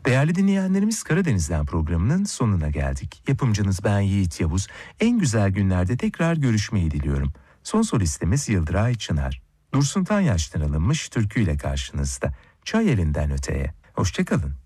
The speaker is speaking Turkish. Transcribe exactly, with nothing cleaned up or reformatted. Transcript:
Değerli dinleyenlerimiz, Karadeniz'den programının sonuna geldik. Yapımcınız ben Yiğit Yavuz. En güzel günlerde tekrar görüşmeyi diliyorum. Son solistimiz Yıldıray Çınar. Dursun Tanyaş'tan alınmış türküyle karşınızda. Çay elinden öteye. Hoşçakalın.